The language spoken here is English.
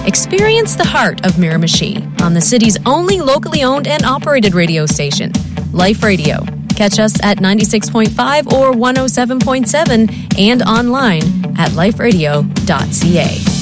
Experience the heart of Miramichi on the city's only locally owned and operated radio station, Life Radio. Catch us at 96.5 or 107.7 and online at liferadio.ca.